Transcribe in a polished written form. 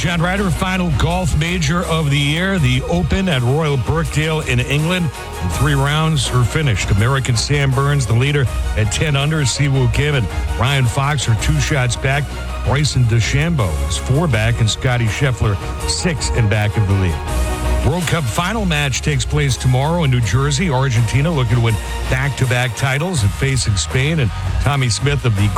John Ryder, final golf major of the year, the Open at Royal Birkdale in England. And 3 rounds are finished. American Sam Burns, the leader, at 10 under. Siwoo Kim and Ryan Fox are 2 shots back. Bryson DeChambeau is 4 back, and Scotty Scheffler 6 in back of the lead. World Cup final match takes place tomorrow in New Jersey. Argentina looking to win back-to-back titles and facing Spain, and Tommy Smith of the